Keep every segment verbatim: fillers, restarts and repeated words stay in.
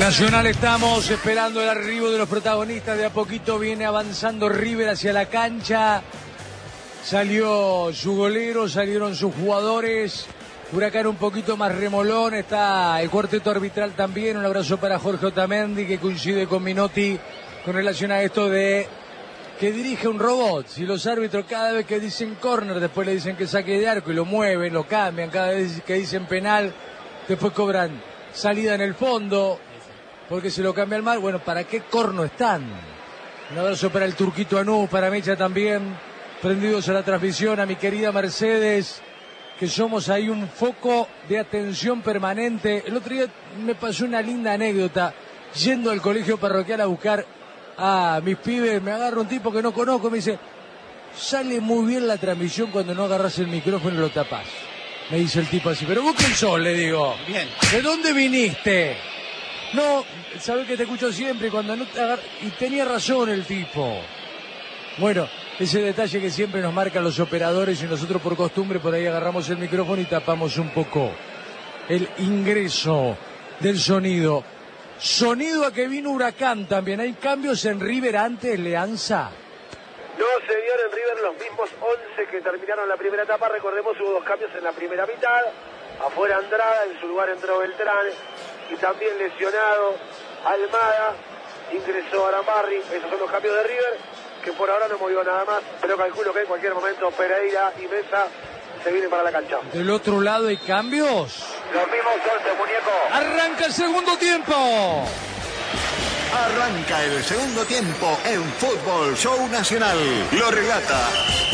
Nacional estamos esperando el arribo de los protagonistas. De a poquito viene avanzando River hacia la cancha. Salió su golero, salieron sus jugadores. Huracán un poquito más remolón. Está el cuarteto arbitral también. Un abrazo para Jorge Otamendi, que coincide con Minotti con relación a esto de que dirige un robot. Si los árbitros cada vez que dicen córner, después le dicen que saque de arco y lo mueven, lo cambian. Cada vez que dicen penal, después cobran salida en el fondo porque se lo cambia el mal. Bueno, ¿para qué corno están? Un abrazo para el Turquito Anú, para Mecha también, prendidos a la transmisión, a mi querida Mercedes, que somos ahí un foco de atención permanente. El otro día me pasó una linda anécdota, yendo al colegio parroquial a buscar a mis pibes, me agarra un tipo que no conozco, me dice, sale muy bien la transmisión cuando no agarras el micrófono y lo tapás. Me dice el tipo así, pero vos quién sos, le digo. Bien. ¿De dónde viniste? No, sabés que te escucho siempre cuando no te agar... Y tenía razón el tipo. Bueno, ese detalle que siempre nos marcan los operadores y nosotros por costumbre por ahí agarramos el micrófono y tapamos un poco el ingreso del sonido. Sonido a que vino Huracán también. ¿Hay cambios en River antes, Leanza? No, señor, en River los mismos once que terminaron la primera etapa. Recordemos, hubo dos cambios en la primera mitad. Afuera Andrada, en su lugar entró Beltrán. Y también lesionado Almada. Ingresó Aramarri. Esos son los cambios de River, que por ahora no movió nada más. Pero calculo que en cualquier momento Pereira y Mesa se vienen para la cancha. ¿Del otro lado hay cambios? Los mismos once, muñeco. ¡Arranca el segundo tiempo! Arranca el segundo tiempo en Fútbol Show Nacional. Lo relata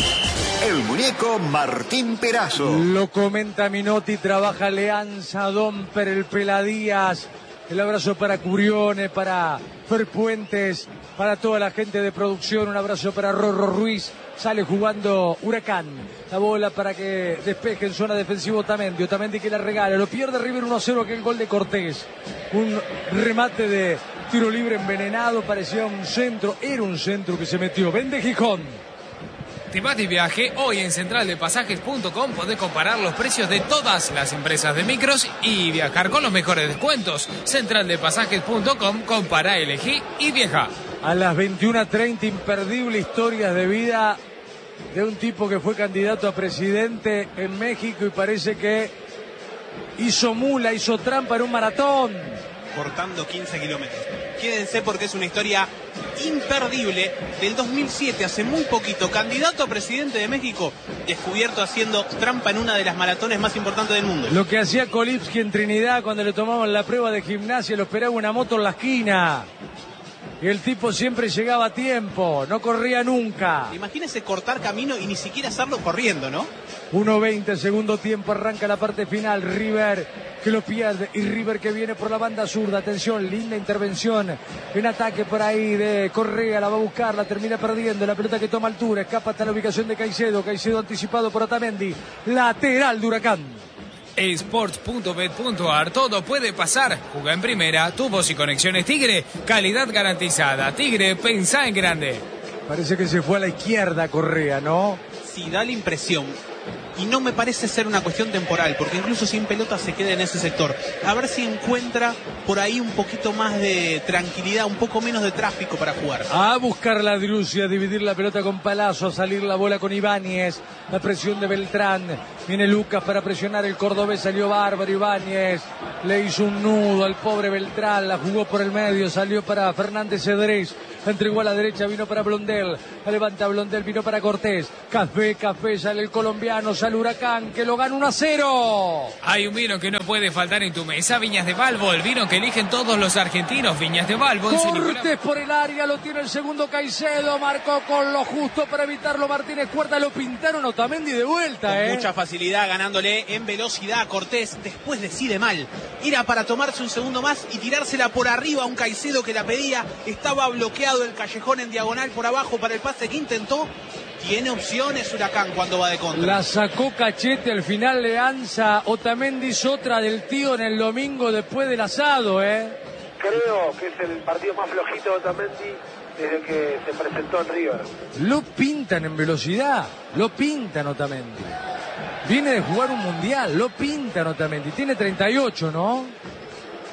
el muñeco Martín Perazo. Lo comenta Minotti, trabaja Leanza, Domper, el Peladías. El abrazo para Curione, para Fer Puentes, para toda la gente de producción. Un abrazo para Rorro Ruiz. Sale jugando Huracán. La bola para que despeje en zona defensiva Otamendi. Otamendi que la regala. Lo pierde River uno a cero, que el gol de Cortés. Un remate de tiro libre envenenado. Parecía un centro. Era un centro que se metió. Vende Gijón. Te vas de viaje, hoy en central de pasajes punto com podés comparar los precios de todas las empresas de micros y viajar con los mejores descuentos. central de pasajes punto com, compara, elegí y viaja. A las veintiuna treinta, imperdible historias de vida de un tipo que fue candidato a presidente en México y parece que hizo mula, hizo trampa en un maratón. Cortando quince kilómetros. Quédense porque es una historia imperdible del dos mil siete, hace muy poquito. Candidato a presidente de México, descubierto haciendo trampa en una de las maratones más importantes del mundo. Lo que hacía Kolipsky en Trinidad cuando le tomaban la prueba de gimnasia, lo esperaba una moto en la esquina. Y el tipo siempre llegaba a tiempo, no corría nunca. Imagínese cortar camino y ni siquiera hacerlo corriendo, ¿no? uno veinte, segundo tiempo, arranca la parte final. River que lo pierde y River que viene por la banda zurda. Atención, linda intervención en ataque por ahí de Correa, la va a buscar, la termina perdiendo. La pelota que toma altura, escapa hasta la ubicación de Caicedo. Caicedo anticipado por Otamendi. Lateral de Huracán. Sports punto bet punto ar, todo puede pasar. Juega en primera, tubos y conexiones Tigre, calidad garantizada. Tigre, pensá en grande. Parece que se fue a la izquierda Correa, ¿no? Sí, da la impresión. Y no me parece ser una cuestión temporal, porque incluso sin pelota se queda en ese sector. A ver si encuentra por ahí un poquito más de tranquilidad, un poco menos de tráfico para jugar. A buscar la Drusia, a dividir la pelota con Palazzo, a salir la bola con Ibáñez. La presión de Beltrán. Viene Lucas para presionar, el cordobés salió bárbaro. Ibáñez le hizo un nudo al pobre Beltrán, la jugó por el medio, salió para Fernández Cedrés. La entregó a la derecha, vino para Blondel. La levanta Blondel, vino para Cortés. Café, café, sale el colombiano, sale Huracán, que lo gana uno a cero. Hay un vino que no puede faltar en tu mesa, Viñas de Balbo, el vino que eligen todos los argentinos. Viñas de Balbo. Cortés por el área, lo tiene el segundo Caicedo, marcó con lo justo para evitarlo Martínez Cuarta, lo pintaron Otamendi de vuelta, con eh. mucha facilidad, ganándole en velocidad a Cortés. Después decide mal, era para tomarse un segundo más y tirársela por arriba a un Caicedo que la pedía. Estaba bloqueado el callejón en diagonal por abajo para el pase que intentó. Tiene opciones Huracán cuando va de contra. La sacó Cachete al final, Leanza. Otamendi hizo otra del tío en el domingo después del asado, ¿eh? Creo que es el partido más flojito de Otamendi desde que se presentó en River. Lo pintan en velocidad, lo pintan Otamendi. Viene de jugar un mundial, lo pintan Otamendi. Tiene treinta y ocho, ¿no?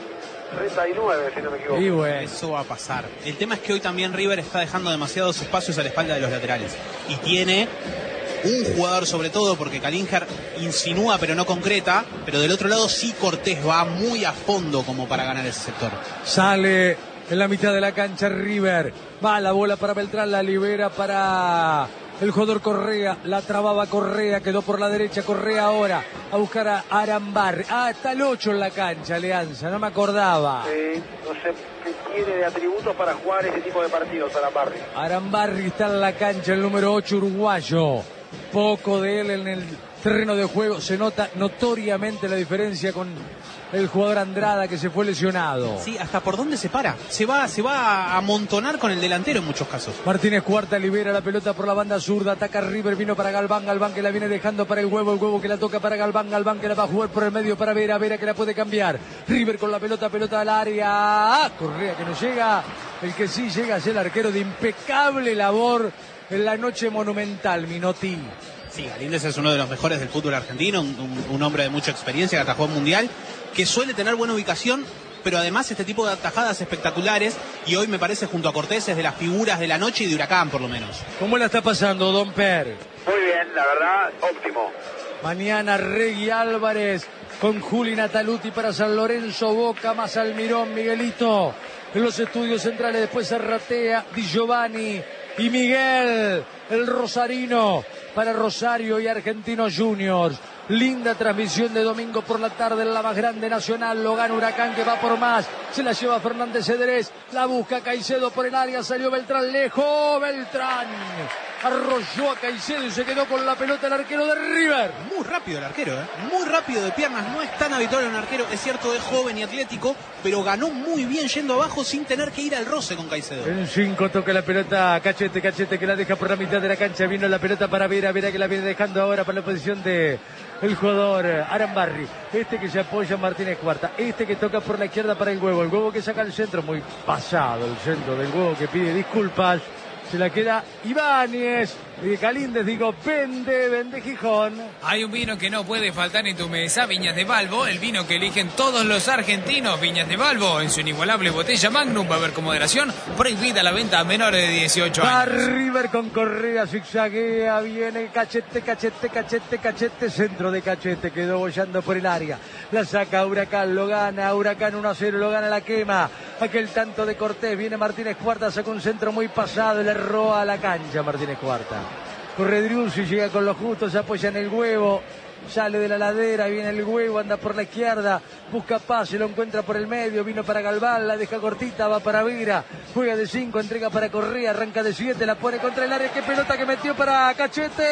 treinta y nueve, si no me equivoco. Y bueno. Eso va a pasar. El tema es que hoy también River está dejando demasiados espacios a la espalda de los laterales. Y tiene un jugador sobre todo, porque Kalinger insinúa pero no concreta, pero del otro lado sí Cortés va muy a fondo como para ganar ese sector. Sale en la mitad de la cancha River. Va la bola para Beltrán, la libera para el jugador Correa. La trababa Correa, quedó por la derecha. Correa ahora a buscar a Arambarri. Ah, está el ocho en la cancha, Alianza, no me acordaba. Sí, no sé qué tiene de atributos para jugar ese tipo de partidos, Arambarri. Arambarri está en la cancha, el número ocho uruguayo. Poco de él en el terreno de juego. Se nota notoriamente la diferencia con el jugador Andrada, que se fue lesionado. Sí, hasta por dónde se para. Se va, se va a amontonar con el delantero en muchos casos. Martínez Cuarta libera la pelota por la banda zurda. Ataca River, vino para Galván. Galván que la viene dejando para el huevo. El huevo que la toca para Galván. Galván que la va a jugar por el medio para Vera. Vera que la puede cambiar. River con la pelota, pelota al área. ¡Ah! Correa que no llega. El que sí llega es el arquero, de impecable labor en la noche monumental, Minotti. Sí, Galíndez es uno de los mejores del fútbol argentino, un, un, un hombre de mucha experiencia que atajó en Mundial, que suele tener buena ubicación, pero además este tipo de atajadas espectaculares, y hoy me parece junto a Cortés es de las figuras de la noche y de Huracán por lo menos. ¿Cómo la está pasando, Don Per? Muy bien, la verdad, óptimo. Mañana Regui Álvarez con Juli Nataluti para San Lorenzo, Boca más Almirón, Miguelito en los estudios centrales, después Arratea, Di Giovanni y Miguel, el rosarino, para Rosario y Argentinos Juniors. Linda transmisión de domingo por la tarde en la más grande nacional. Lo gana Huracán, que va por más. Se la lleva Fernández Cedrés. La busca Caicedo por el área. Salió Beltrán lejos. Beltrán arrolló a Caicedo y se quedó con la pelota el arquero de River. Muy rápido el arquero, ¿eh? Muy rápido de piernas. No es tan habitual en un arquero. Es cierto, es joven y atlético, pero ganó muy bien yendo abajo sin tener que ir al roce con Caicedo. En cinco toca la pelota Cachete. Cachete que la deja por la mitad de la cancha. Vino la pelota para Vera. Vera que la viene dejando ahora para la posición de el jugador Arambarri. Este que se apoya en Martínez Cuarta. Este que toca por la izquierda para el huevo. El huevo que saca el centro. Muy pasado el centro del huevo, que pide disculpas. Se la queda Ibáñez. Y Galíndez, digo, vende, vende Gijón. Hay un vino que no puede faltar en tu mesa, Viñas de Balbo, el vino que eligen todos los argentinos. Viñas de Balbo, en su inigualable botella Magnum, va a haber con moderación, prohibida la venta a menores de dieciocho Va años. River con Correa, zigzaguea, viene Cachete, Cachete, Cachete, Cachete, centro de Cachete, quedó bollando por el área. La saca Huracán, lo gana, Huracán uno a cero, lo gana la quema. Aquel tanto de Cortés, viene Martínez Cuarta, saca un centro muy pasado, le roba a la cancha Martínez Cuarta. Corre Driussi, llega con los justos, se apoya en el huevo, sale de la ladera, viene el huevo, anda por la izquierda, busca pase, lo encuentra por el medio, vino para Galván, la deja cortita, va para Vera, juega de cinco, entrega para Correa, arranca de siete, la pone contra el área, qué pelota que metió para Cachete.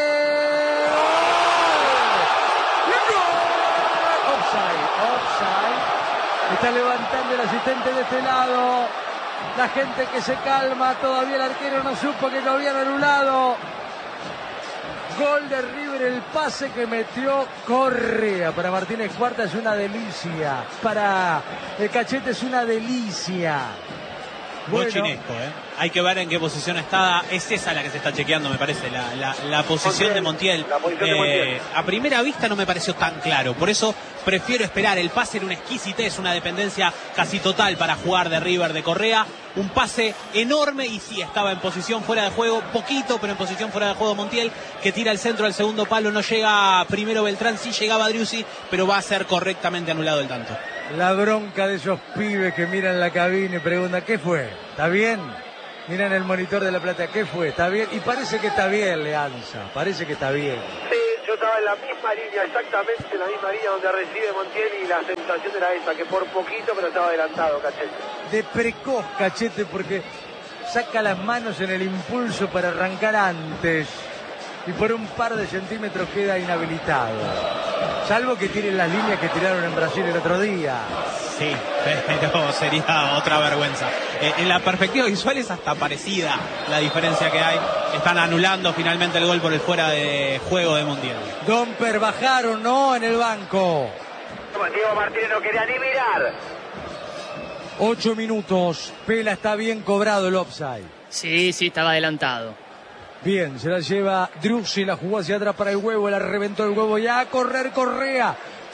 Offside, offside. Está levantando el asistente de este lado. La gente que se calma, todavía el arquero no supo que lo habían anulado. Gol de River, el pase que metió Correa para Martínez Cuarta es una delicia. Para el Cachete es una delicia. Bueno, chinesco, ¿eh? Hay que ver en qué posición está. Es esa la que se está chequeando, me parece, la, la, la posición de Montiel. La posición eh, de Montiel. A primera vista no me pareció tan claro. Por eso prefiero esperar. El pase era una exquisitez, una dependencia casi total para jugar de River, de Correa. Un pase enorme y sí, estaba en posición fuera de juego. Poquito, pero en posición fuera de juego Montiel, que tira el centro al segundo palo. No llega primero Beltrán, sí llegaba Driussi, pero va a ser correctamente anulado el tanto. La bronca de esos pibes que miran la cabina y preguntan, ¿qué fue? ¿Está bien? Miran el monitor de La Plata, ¿qué fue? ¿Está bien? Y parece que está bien, Leanza, parece que está bien. Sí, yo estaba en la misma línea, exactamente en la misma línea donde recibe Montiel, y la sensación era esa, que por poquito, pero estaba adelantado Cachete. De precoz Cachete, porque saca las manos en el impulso para arrancar antes y por un par de centímetros queda inhabilitado. Salvo que tiren las líneas que tiraron en Brasil el otro día. Sí, pero sería otra vergüenza. Eh, en la perspectiva visual es hasta parecida la diferencia que hay. Están anulando finalmente el gol por el fuera de juego de Montiel. Domper, bajaron, ¿no? En el banco. Diego Martínez no quería ni mirar. Ocho minutos. Pela, está bien cobrado el offside. Sí, sí, estaba adelantado. Bien, se la lleva Driussi, la jugó hacia atrás para el huevo, la reventó el huevo, ya a correr Correa.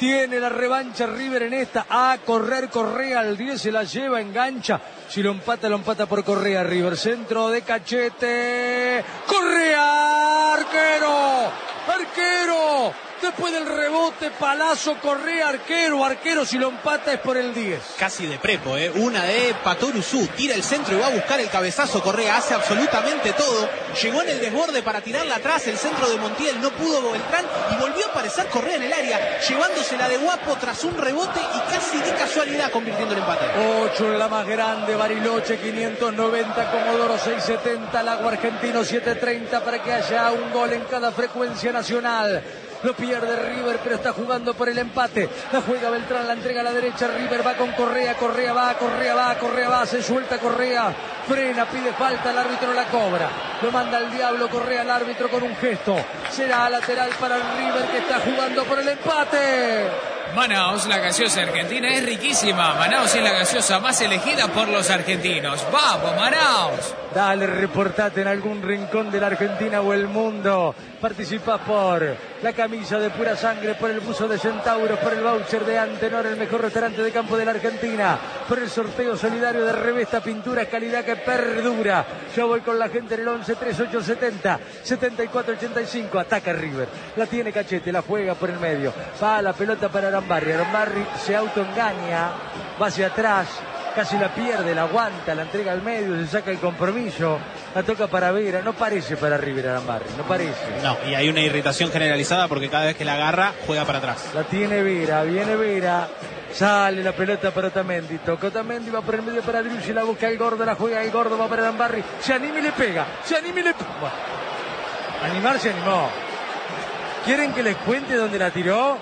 Tiene la revancha River en esta. A correr Correa, al diez se la lleva, engancha. Si lo empata, lo empata por Correa. River, centro de Cachete. Correa, arquero, arquero. Después del rebote, Palazzo, Correa, arquero, arquero. Si lo empata es por el diez. Casi de prepo, ¿eh? Una de Patoruzú. Tira el centro y va a buscar el cabezazo. Correa hace absolutamente todo. Llegó en el desborde para tirarla atrás. El centro de Montiel no pudo Beltrán. Y volvió a aparecer Correa en el área, llevándosela de guapo tras un rebote y casi de casualidad convirtiendo el empate. ocho en la más grande, Bariloche quinientos noventa, Comodoro seiscientos setenta, Lago Argentino setecientos treinta para que haya un gol en cada frecuencia nacional. Lo pierde River, pero está jugando por el empate. La juega Beltrán, la entrega a la derecha. River va con Correa, Correa va, Correa va, Correa va, se suelta Correa. Frena, pide falta, el árbitro la cobra. Lo manda al diablo Correa al árbitro con un gesto. Será lateral para el River que está jugando por el empate. Manaos, la gaseosa argentina es riquísima. Manaos es la gaseosa más elegida por los argentinos. ¡Vamos, Manaos! Dale, reportate en algún rincón de la Argentina o el mundo. Participa por la camisa de pura sangre, por el buzo de Centauros, por el voucher de Antenor, el mejor restaurante de campo de la Argentina, por el sorteo solidario de Revesta Pinturas, calidad que perdura. Yo voy con la gente en el once treinta y ocho setenta, setenta y cuatro ochenta y cinco. Ataca River, la tiene Cachete, la juega por el medio. Va la pelota para Arambarri. Arambarri se autoengaña, va hacia atrás. Casi la pierde, la aguanta, la entrega al medio, se saca el compromiso, la toca para Vera, no parece para River Arambarri, no parece. No, y hay una irritación generalizada porque cada vez que la agarra, juega para atrás. La tiene Vera, viene Vera, sale la pelota para Otamendi, toca Otamendi, va por el medio para Driussi, la busca el Gordo, la juega el Gordo, va para Arambarri, se anima y le pega, se anima y le pega. Bueno, animar se animó. ¿Quieren que les cuente dónde la tiró?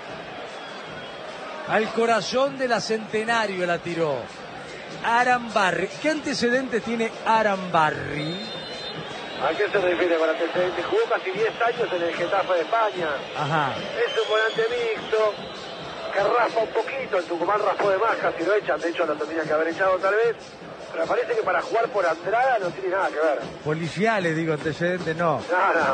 Al corazón de la Centenario la tiró. Arambarri. ¿Qué antecedentes tiene Arambarri? ¿A qué se refiere con antecedentes? Jugó casi diez años en el Getafe de España. Ajá. Es un volante mixto que raspa un poquito. El Tucumán raspó de más, casi lo echan. De hecho, lo tendría que haber echado tal vez. Pero parece que para jugar por Andrada no tiene nada que ver. Policiales, digo, antecedentes no. No, no, no.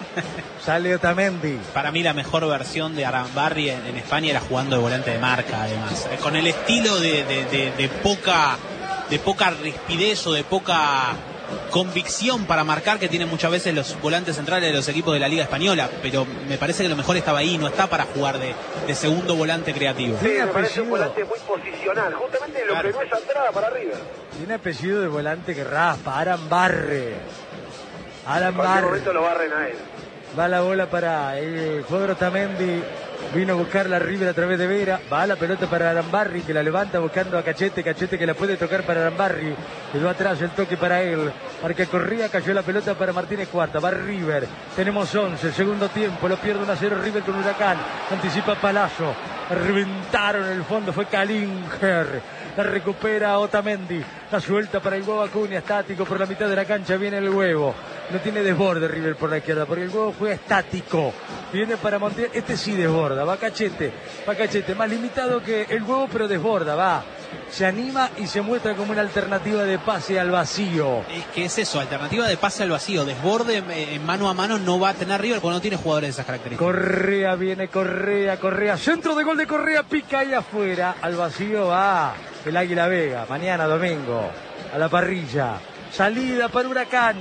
Sale Otamendi. Para mí la mejor versión de Arambarri en, en España era jugando de volante de marca, además. Eh, con el estilo de, de, de, de poca de poca rispidez o de poca convicción para marcar que tienen muchas veces los volantes centrales de los equipos de la Liga Española, pero me parece que lo mejor estaba ahí, no está para jugar de, de segundo volante creativo. Sí, me parece un volante muy posicional, justamente lo claro. que no es Andrada para River. Tiene apellido de volante que raspa, Arambarri. Arambarri. En cualquier momento lo barren a él. Va la bola para el jugador Otamendi. Vino a buscar la River a través de Vera. Va la pelota para Arambarri, que la levanta buscando a Cachete. Cachete que la puede tocar para Arambarri. Quedó atrás el toque para él. Marca corría, cayó la pelota para Martínez Cuarta. Va River. Tenemos once. Segundo tiempo. Lo pierde uno a cero River con Huracán. Anticipa Palazzo. Reventaron el fondo. Fue Kalinger. La recupera Otamendi. La suelta para el huevo Acuña. Estático por la mitad de la cancha. Viene el huevo. No tiene desborde River por la izquierda, porque el huevo juega estático. Viene para Montiel. Este sí desborda. Va Cachete. Va Cachete. Más limitado que el huevo, pero desborda. Va. Se anima y se muestra como una alternativa de pase al vacío. Es que es eso, alternativa de pase al vacío. Desborde en mano a mano no va a tener River porque no tiene jugadores de esas características. Correa, viene Correa, Correa. Centro de gol de Correa, pica ahí afuera. Al vacío va el Águila Vega. Mañana domingo, a la parrilla. Salida para Huracán.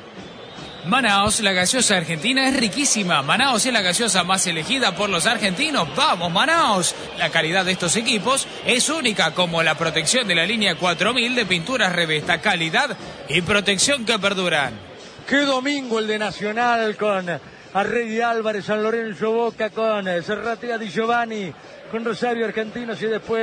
Manaos, la gaseosa argentina es riquísima. Manaos es la gaseosa más elegida por los argentinos. ¡Vamos, Manaos! La calidad de estos equipos es única, como la protección de la línea cuatro mil de pinturas Revesta. Calidad y protección que perduran. ¡Qué domingo el de Nacional con Arregui Álvarez, San Lorenzo Boca, con Serratea Di Giovanni, con Rosario Argentinos y después...